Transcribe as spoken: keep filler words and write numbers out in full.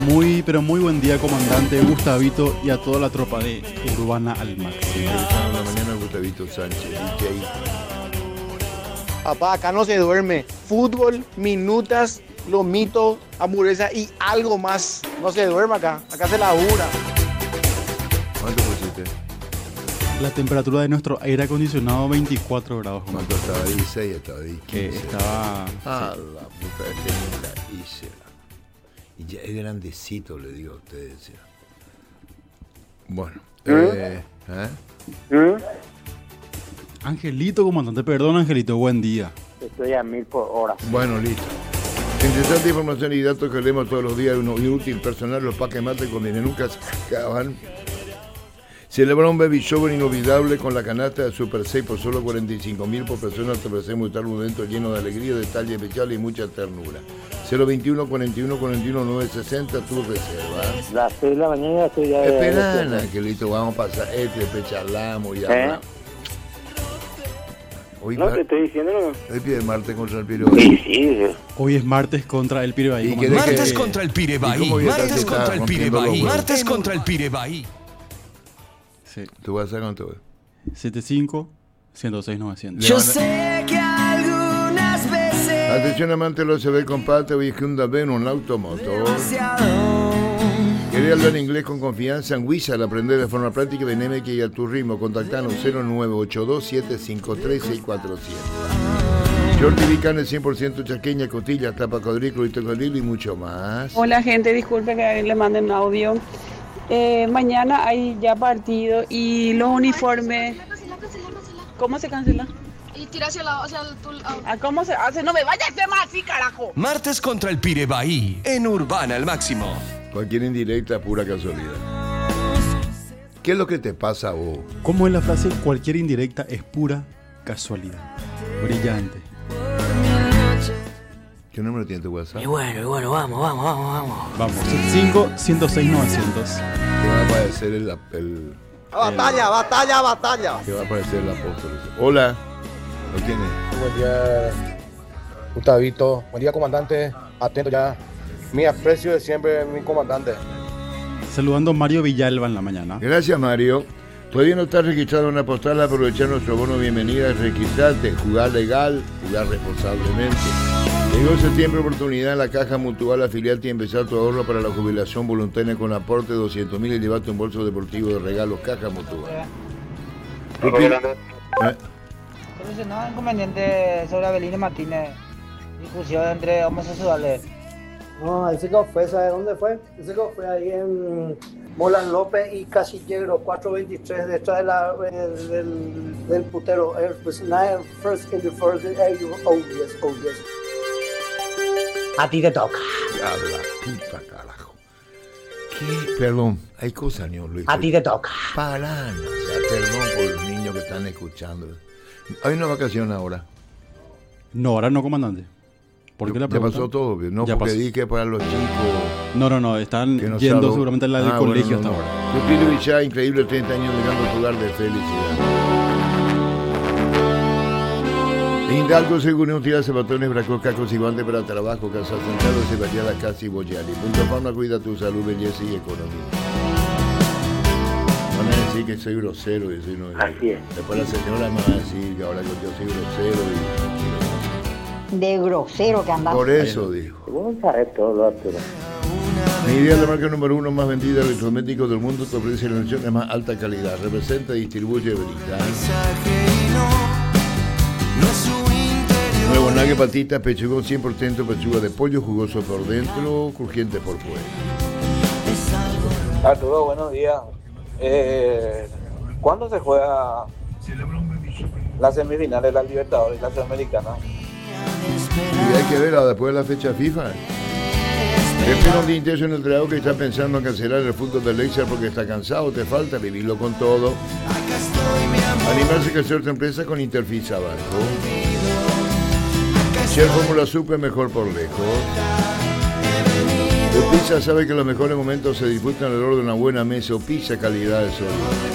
Muy, pero muy buen día, comandante Gustavito, y a toda la tropa de Urbana al Máximo. En la mañana, Gustavito Sánchez, D J. Papá, acá no se duerme. Fútbol, minutas, lomito, hamburguesa y algo más. No se duerme acá. Acá se labura. ¿Cuánto pusiste? La temperatura de nuestro aire acondicionado veinticuatro grados. ¿Cuánto estaba? dieciséis, estaba ahí. Que estaba... Ah, la puta, es que ni la hice. Y ya es grandecito, le digo a ustedes. ¿Sí? Bueno. Eh, ¿eh? ¿Mm? Angelito, comandante, perdón, Angelito, buen día. Estoy a mil por hora. Bueno, listo. Interesante información y datos que leemos todos los días, uno útil, personal, los paques mate con dinero nunca se acaban. Celebra un baby shower inolvidable con la canasta de Super seis por solo cuarenta y cinco mil por persona. Te ofrecemos estar un evento lleno de alegría, detalle especial y mucha ternura. cero veintiuno, cuarenta y uno, cuarenta y uno, novecientos sesenta, tu reserva. Las seis de la mañana estoy ya... Espera, Angelito, vamos a pasar este, después charlamos y hablamos. Hoy, No, mar- te estoy diciendo... hoy pide Marte contra el Piro. Sí, sí. Hoy es martes contra el Pirebaí. ¿Y comandante. querés Martes que- contra el ¿Y Pirebaí. cómo voy a estar Martes sentado contra el rompiendo los Pirebaí. huevos? Martes contra el Pirebaí. Sí. ¿Tú vas a hacer cuánto? setenta y cinco, ciento seis, novecientos. Yo sé que algunas veces Atención amante, lo se ve comparte hoy Hyundai Venue, un automotor. Quería hablar inglés con confianza en Wizard, aprender de forma práctica, dinámica y a tu ritmo. Contactanos cero nueve ocho dos, siete cinco tres, seis cuatro siete. Shorty Vicane cien por ciento chaqueña, costillas, tapa cuadrículo y tocodrilo y mucho más. Hola gente, disculpe que le manden un audio. Eh, mañana hay ya partido y los uniformes. ¿Cómo se cancela? Y tira hacia la, hacia el, tu, ah, ¿A cómo se hace? No me vayas a hacer más así, carajo. Martes contra el Pirebaí en Urbana al Máximo. Cualquier indirecta, pura casualidad. ¿Qué es lo que te pasa a vos? ¿Cómo es la frase? Cualquier indirecta es pura casualidad. Brillante. ¿Qué número tiene tu WhatsApp? Y bueno, y bueno, vamos, vamos, vamos, vamos. Vamos, setenta y cinco, ciento seis, novecientos. Te va a aparecer el, el, Batalla, batalla, batalla. te va a aparecer el apóstol. Hola. ¿Lo tienes? Buen día, Gustavito. Buen día, comandante. Atento ya. Mi aprecio de siempre, mi comandante. Saludando a Mario Villalba en la mañana. Gracias, Mario. Todavía no estás registrado en una postal, aprovechar nuestro bono bienvenida, registrarte, jugar legal, jugar responsablemente. Llegó septiembre, oportunidad en la Caja Mutual, afiliarte y empezar tu ahorro para la jubilación voluntaria con aporte de doscientos mil y llevarte un bolso deportivo de regalos Caja Mutual. ¿Tú pi- ¿Eh? Solucionado el inconveniente sobre Abelino Martínez. Discusión entre homosexuales. No, ese que fue, ¿sabe dónde fue? Ese que fue ahí en Molan López y Casillero, cuatrocientos veintitrés, detrás de la, del, del, del putero. El, pues, nine, first in the first, eh, oh yes, oh yes. A ti te toca. A la puta carajo. ¿Qué? Perdón, hay cosas, señor Luis. A ti te toca. Para, o sea, perdón por los niños que están escuchando. Hay una vacación ahora. No, ahora no, comandante. ¿Por qué la Ya pregunta? pasó todo, no Ya porque pasó. di que para los chicos No, no, no, están que no yendo saben. seguramente a la del Ah, colegio bueno, no, hasta no. ahora. Yo pido ya increíble treinta años llegando a tu lugar de felicidad. Hidalgo, Seguridad, Utilidad, Zapatones, Bracos, Cacos y Guantes para trabajo, Casa Central, Sebastián, La Casa y Boyali. Punto Fauna, cuida tu salud, belleza y economía. Van a decir que soy grosero y soy no. Así es. Después la señora me va a decir que ahora yo soy grosero y De grosero que andas. por eso dijo. Vos sabés todo lo otro. Midea, la marca número uno más vendida de electrodomésticos del mundo, te ofrece la elección de más alta calidad. Representa y distribuye Brita. Nuevo nague, patitas, pechugón cien por ciento, pechuga de pollo, jugoso por dentro, crujiente por fuera. Arturo, buenos días. Eh, ¿Cuándo se juega la semifinal de la Libertadores y la Sudamericana? Y hay que verla después de la fecha FIFA. Espera un día intenso en el trabajo que está pensando en cancelar el fútbol de Leicester porque está cansado, te falta vivirlo con todo. Animarse que hacer tu empresa con Interfisa Banco. Shell Fórmula Super, mejor por lejos. De Pizza sabe que los mejores momentos se disfrutan alrededor de una buena mesa o pizza calidad de sonido.